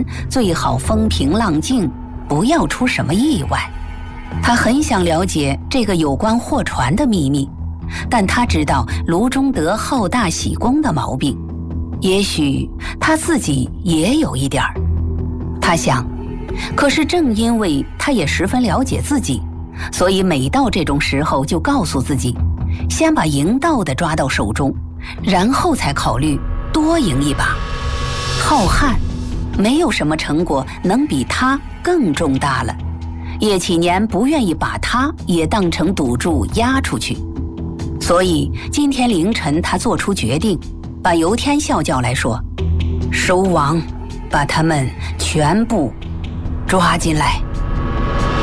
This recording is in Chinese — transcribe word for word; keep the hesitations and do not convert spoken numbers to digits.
最好风平浪静，不要出什么意外。他很想了解这个有关货船的秘密，但他知道卢中德好大喜功的毛病，也许他自己也有一点儿。他想，可是正因为他也十分了解自己，所以每到这种时候就告诉自己，先把赢到的抓到手中，然后才考虑多赢一把。浩瀚，没有什么成果能比他更重大了。叶启年不愿意把他也当成赌注押出去，所以今天凌晨他做出决定，把游天笑叫来说：“收网，把他们全部抓进来。”